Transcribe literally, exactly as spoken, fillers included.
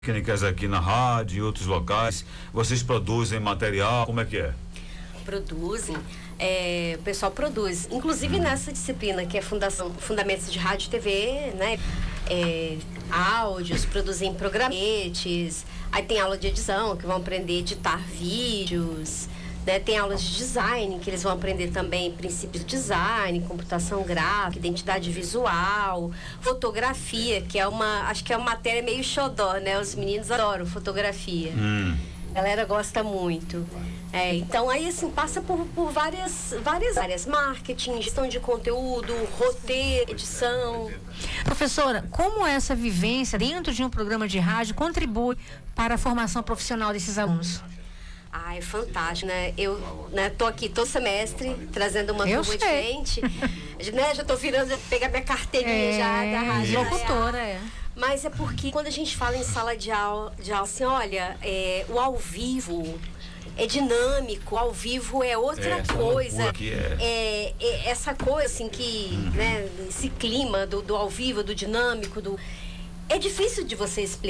técnicas aqui na rádio, em outros locais? Vocês produzem material? Como é que é? Produzem. É, o pessoal produz. Inclusive hum. nessa disciplina que é Fundação, Fundamentos de Rádio e T V, né? É, áudios, produzem programetes. Aí tem aula de edição, que vão aprender a editar vídeos. Né, tem aulas de design, que eles vão aprender também princípios de design, computação gráfica, identidade visual, fotografia, que é uma, acho que é uma matéria meio xodó, né? Os meninos adoram fotografia. Hum. A galera gosta muito. É, então aí assim, passa por, por várias, várias áreas, marketing, gestão de conteúdo, roteiro, edição. Professora, como essa vivência dentro de um programa de rádio contribui para a formação profissional desses alunos? Ah, é fantástico, né? Eu né, tô aqui todo semestre trazendo uma Eu turma sei. diferente. Né? Já tô virando, pegar minha carteirinha É, já da rádio. locutora, é. Mas é porque quando a gente fala em sala de aula, de aula assim, olha, é, o ao vivo é dinâmico, ao vivo é outra é, coisa. Que é. É, é essa coisa assim que, uhum. né, esse clima do, do ao vivo, do dinâmico, do... É difícil de você explicar.